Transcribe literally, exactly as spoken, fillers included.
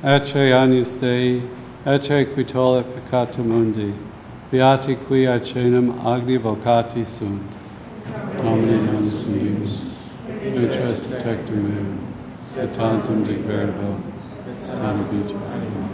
Ecce agnus Dei, ecce qui tollit peccatum mundi, beati qui aecenum agni vocati sunt. Domini nonis meus, nutres tectum meum, et tantum de verbo, salvitur.